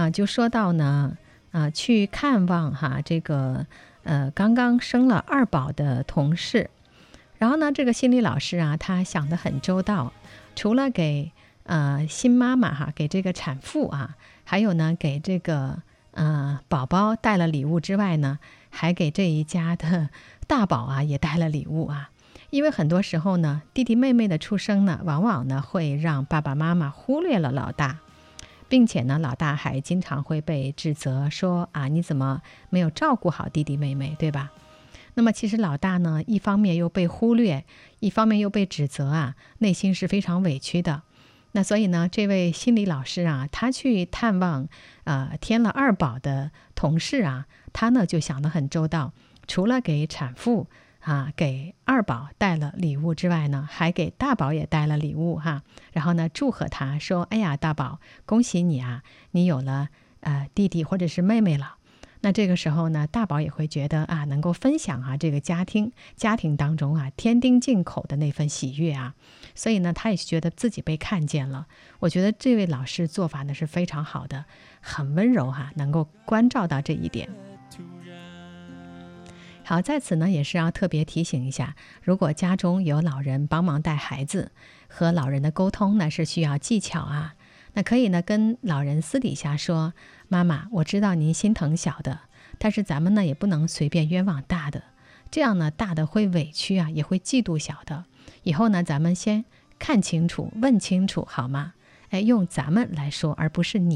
就说到呢，去看望这个刚刚生了二宝的同事。然后呢，这个心理老师他想得很周到，除了给新妈妈给这个产妇还有呢给这个宝宝带了礼物之外呢，还给这一家的大宝也带了礼物因为很多时候呢，弟弟妹妹的出生呢，往往呢会让爸爸妈妈忽略了老大，并且呢，老大还经常会被指责说你怎么没有照顾好弟弟妹妹，对吧？那么其实老大呢，一方面又被忽略，一方面又被指责内心是非常委屈的。那所以呢，这位心理老师他去探望添了二宝的同事他呢就想得很周到，除了给产妇给二宝带了礼物之外呢，还给大宝也带了礼物然后呢祝贺他说，哎呀大宝，恭喜你你有了弟弟或者是妹妹了。那这个时候呢，大宝也会觉得能够分享这个家庭当中添丁进口的那份喜悦所以呢，他也觉得自己被看见了。我觉得这位老师做法呢是非常好的，很温柔能够关照到这一点。好，在此呢也是要特别提醒一下，如果家中有老人帮忙带孩子，和老人的沟通呢是需要技巧那可以呢跟老人私底下说，妈妈，我知道您心疼小的，但是咱们呢也不能随便冤枉大的，这样呢大的会委屈也会嫉妒小的。以后呢咱们先看清楚问清楚好吗？用咱们来说，而不是你。